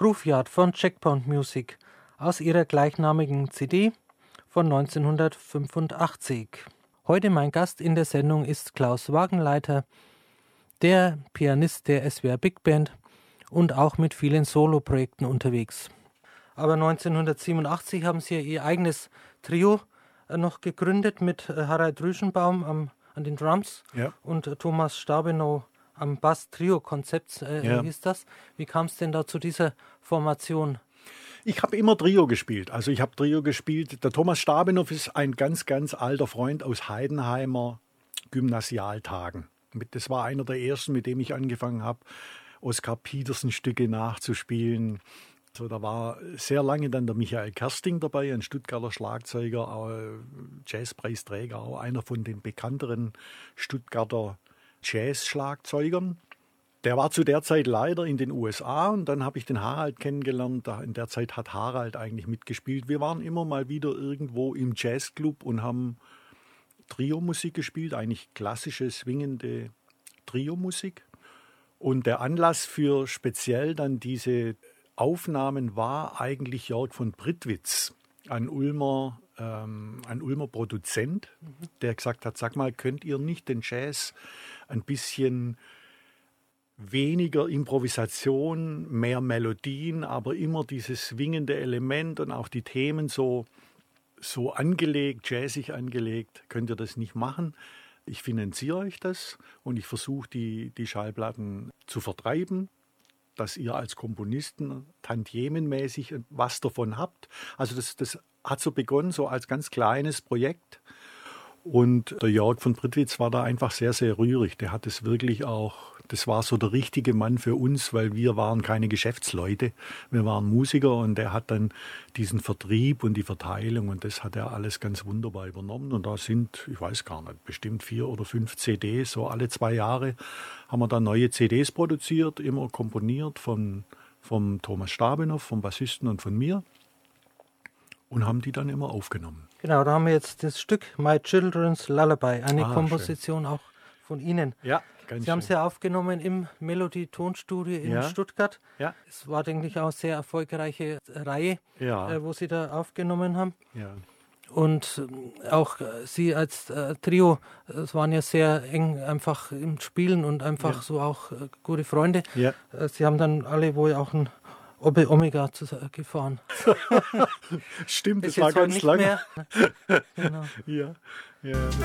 Grooveyard von Checkpoint Music aus ihrer gleichnamigen CD von 1985. Heute mein Gast in der Sendung ist Klaus Wagenleiter, der Pianist der SWR Big Band und auch mit vielen Soloprojekten unterwegs. Aber 1987 haben Sie ja Ihr eigenes Trio noch gegründet mit Harald Rüschenbaum an den Drums und Thomas Stabenow am Bass-Trio-Konzept hieß das. Wie kam es denn da zu dieser Formation? Ich habe immer Trio gespielt. Also ich habe Trio gespielt. Der Thomas Stabenow ist ein ganz, ganz alter Freund aus Heidenheimer Gymnasialtagen. Das war einer der ersten, mit dem ich angefangen habe, Oskar Petersen-Stücke nachzuspielen. So, da war sehr lange dann der Michael Kersting dabei, ein Stuttgarter Schlagzeuger, Jazzpreisträger, auch einer von den bekannteren Stuttgarter Jazz-Schlagzeugern. Der war zu der Zeit leider in den USA und dann habe ich den Harald kennengelernt. In der Zeit hat Harald eigentlich mitgespielt. Wir waren immer mal wieder irgendwo im Jazzclub und haben Trio-Musik gespielt, eigentlich klassische, swingende Trio-Musik. Und der Anlass für speziell dann diese Aufnahmen war eigentlich Jörg von Prittwitz, ein Ulmer Produzent, der gesagt hat, sag mal, könnt ihr nicht den Jazz ein bisschen weniger Improvisation, mehr Melodien, aber immer dieses swingende Element und auch die Themen so angelegt, jazzig angelegt, könnt ihr das nicht machen? Ich finanziere euch das und ich versuche die Schallplatten zu vertreiben, dass ihr als Komponisten tantiemenmäßig was davon habt. Also das hat so begonnen, so als ganz kleines Projekt. Und der Jörg von Prittwitz war da einfach sehr, sehr rührig. Der hat es wirklich auch, das war so der richtige Mann für uns, weil wir waren keine Geschäftsleute. Wir waren Musiker und der hat dann diesen Vertrieb und die Verteilung und das hat er alles ganz wunderbar übernommen. Und da sind, ich weiß gar nicht, bestimmt 4 oder 5 CDs, so alle 2 Jahre haben wir dann neue CDs produziert, immer komponiert vom Thomas Stabenow, vom Bassisten und von mir und haben die dann immer aufgenommen. Genau, da haben wir jetzt das Stück My Children's Lullaby, eine Komposition schön. Auch von Ihnen. Ja, ganz Sie haben es ja aufgenommen im Melodie-Tonstudio in Stuttgart. Ja. Es war, denke ich, auch eine sehr erfolgreiche Reihe, wo Sie da aufgenommen haben. Ja. Und auch Sie als Trio, es waren ja sehr eng einfach im Spielen und einfach so auch gute Freunde. Ja. Sie haben dann alle wohl auch ein Omega gefahren. Stimmt, das war ganz lange. Genau. Ja.